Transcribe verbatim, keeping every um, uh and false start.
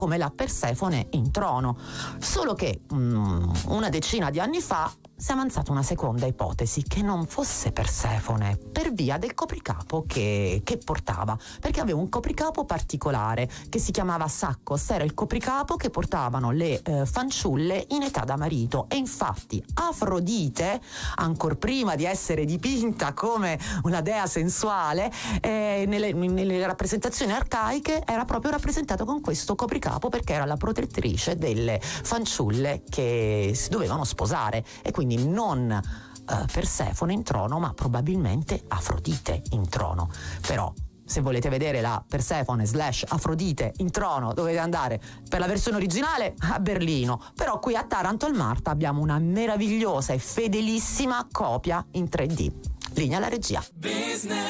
come la Persefone in trono. Solo che um, una decina di anni fa si è avanzata una seconda ipotesi, che non fosse Persefone, per via del copricapo che, che portava, perché aveva un copricapo particolare che si chiamava Saccos. Era il copricapo che portavano le eh, fanciulle in età da marito, e infatti Afrodite, ancor prima di essere dipinta come una dea sensuale, eh, nelle, nelle rappresentazioni arcaiche era proprio rappresentata con questo copricapo, perché era la protettrice delle fanciulle che si dovevano sposare, e quindi non uh, Persefone in trono, ma probabilmente Afrodite in trono. Però se volete vedere la Persefone slash Afrodite in trono, dovete andare per la versione originale a Berlino, però qui a Taranto al Marta abbiamo una meravigliosa e fedelissima copia in tre D. Linea alla regia. Business.